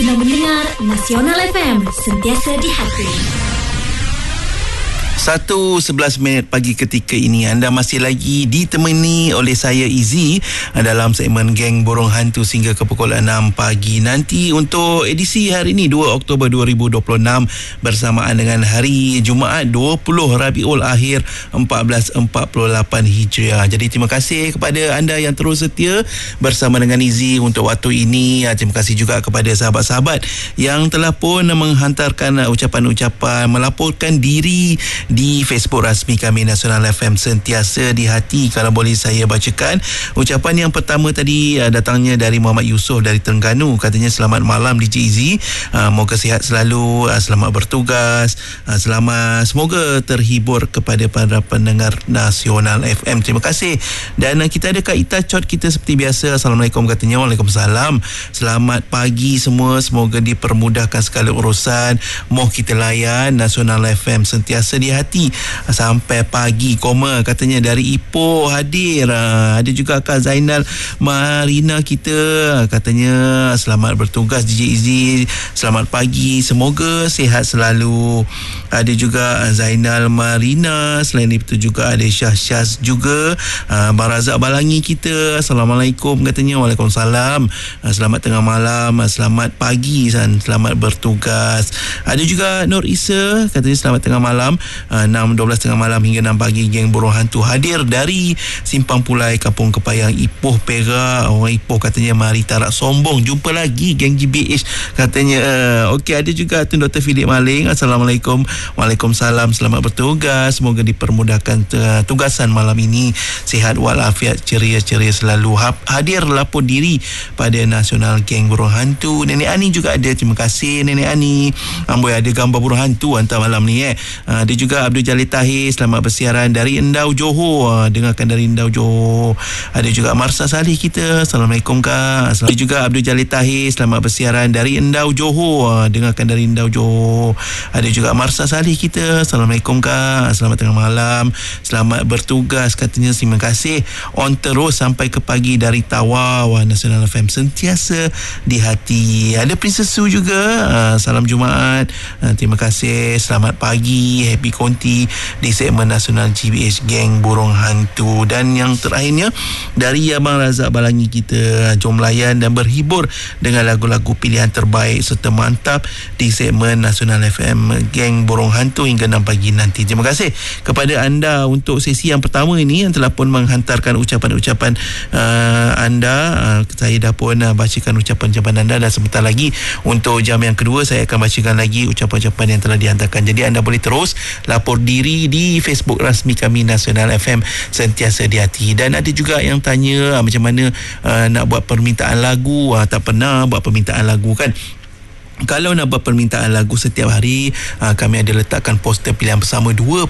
sedang mendengar Nasional FM, sentiasa di hati. 1:11 pagi ketika ini anda masih lagi ditemani oleh saya Izzy dalam segmen Geng Burung Hantu sehingga ke pukul 6 pagi nanti untuk edisi hari ini 2 Oktober 2026 bersamaan dengan hari Jumaat 20 Rabiul Akhir 1448 Hijriah. Jadi terima kasih kepada anda yang terus setia bersama dengan Izzy untuk waktu ini. Terima kasih juga kepada sahabat-sahabat yang telah pun menghantarkan ucapan-ucapan, melaporkan diri di Facebook rasmi kami Nasional FM Sentiasa di Hati. Kalau boleh saya bacakan ucapan yang pertama tadi, datangnya dari Muhammad Yusof dari Terengganu. Katanya selamat malam DJ Izzy, moga sihat selalu, selamat bertugas, selamat, semoga terhibur kepada para pendengar Nasional FM. Terima kasih. Dan kita ada Kak Ita Chot kita seperti biasa. Assalamualaikum katanya. Waalaikumsalam. Selamat pagi semua, semoga dipermudahkan segala urusan. Moh kita layan Nasional FM Sentiasa di Hati sampai pagi, koma katanya dari Ipoh hadir. Ada juga Kak Zainal Marina kita, katanya selamat bertugas DJ Izzy, selamat pagi, semoga sihat selalu. Ada juga Zainal Marina, selain itu juga ada Syah juga. Abang Razak Balangi kita, Assalamualaikum katanya. Waalaikumsalam. Selamat tengah malam, selamat pagi dan selamat bertugas. Ada juga Nur Isa, katanya selamat tengah malam, 6:12 tengah malam hingga 6 pagi Geng Burung Hantu hadir dari Simpang Pulai Kampung Kepayang Ipoh Perak. Orang Ipoh katanya mari tarak sombong, jumpa lagi Geng GBH katanya. Okey, ada juga Tun Dr. Philip Maling, Assalamualaikum. Waalaikumsalam, selamat bertugas, semoga dipermudahkan tugasan malam ini, sihat walafiat, ceria-ceria selalu. Hadir lapor diri pada Nasional Geng Burung Hantu. Nenek Ani juga ada, terima kasih Nenek Ani. Amboi, ada gambar burung hantu hantar malam ni Ada juga Abdul Jalil Tahir, selamat bersiaran dari Endau Johor, dengarkan dari Endau Johor. Ada juga Marsa Salih kita, Assalamualaikum Kak. Ada juga Abdul Jalil Tahir, selamat bersiaran dari Endau Johor, dengarkan dari Endau Johor. Ada juga Marsa Salih kita, Assalamualaikum Kak, selamat tengah malam, selamat bertugas katanya. Terima kasih, on terus sampai ke pagi dari Tawau. Nasional FM Sentiasa di Hati. Ada Princess Su juga, salam Jumaat, terima kasih, selamat pagi, happy konti di segmen Nasional GBH Geng Burung Hantu. Dan yang terakhirnya dari Abang Razak Balangi kita, jom layan dan berhibur dengan lagu-lagu pilihan terbaik serta mantap di segmen Nasional FM Geng Burung Hantu hingga 6 pagi nanti. Terima kasih kepada anda untuk sesi yang pertama ini yang telah pun menghantarkan ucapan-ucapan anda. Saya dah pun bacakan ucapan-ucapan anda, dan sebentar lagi untuk jam yang kedua saya akan bacakan lagi ucapan-ucapan yang telah dihantarkan. Jadi anda boleh terus lapor diri di Facebook rasmi kami Nasional FM Sentiasa di Hati. Dan ada juga yang tanya macam mana nak buat permintaan lagu. Tak pernah buat permintaan lagu kan. Kalau nak buat permintaan lagu setiap hari, kami ada letakkan poster pilihan bersama 2.0.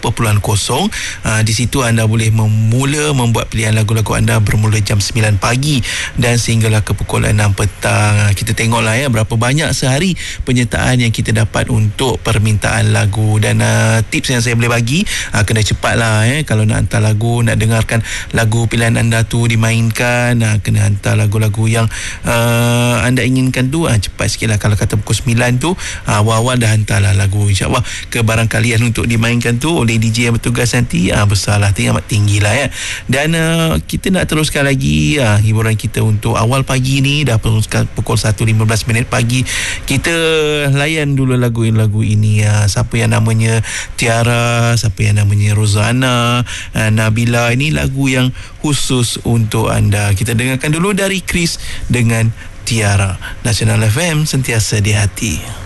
Di situ anda boleh mula membuat pilihan lagu-lagu anda bermula jam 9 pagi dan sehinggalah ke pukul 6 petang. Kita tengoklah berapa banyak sehari penyertaan yang kita dapat untuk permintaan lagu. Dan tips yang saya boleh bagi, kena cepatlah kalau nak hantar lagu, nak dengarkan lagu pilihan anda tu dimainkan, kena hantar lagu-lagu yang anda inginkan tu cepat sikit lah. Kalau kata pukul 9 tu, awal-awal dah hantarlah lagu, insyaAllah ke barang kalian untuk dimainkan tu oleh DJ yang bertugas nanti. Besarlah, amat tinggi lah Dan kita nak teruskan lagi hiburan kita untuk awal pagi ni. Dah pukul 1.15 pagi. Kita layan dulu lagu-lagu ini. Siapa yang namanya Tiara, siapa yang namanya Rozana, Nabila. Ini lagu yang khusus untuk anda. Kita dengarkan dulu dari Chris dengan Tiara. Nasional FM Sentiasa di Hati.